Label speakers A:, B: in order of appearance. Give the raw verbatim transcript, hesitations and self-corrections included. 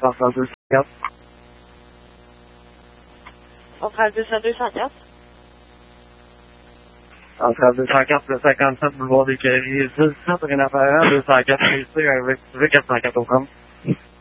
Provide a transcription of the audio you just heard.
A: central deux cent quatre.
B: Centrale deux cent deux cent quatre.
A: Centrale deux cent quatre, le cinquante-sept boulevard des Caries, dix-sept Rénaffaire, deux cent quatre, ici avec deux quatre cent quatre au trente.